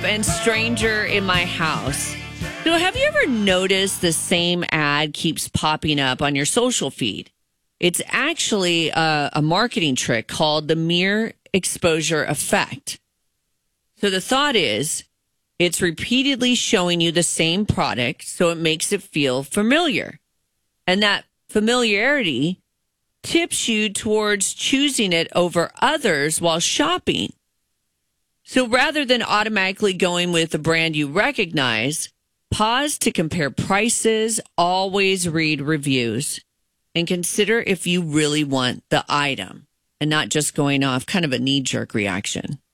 and Stranger in My House. So have you ever noticed the same ad keeps popping up on your social feed? It's actually a marketing trick called the mere exposure effect. So the thought is it's repeatedly showing you the same product, so it makes it feel familiar. And that familiarity tips you towards choosing it over others while shopping. So rather than automatically going with a brand you recognize, pause to compare prices, always read reviews, and consider if you really want the item and not just going off kind of a knee-jerk reaction.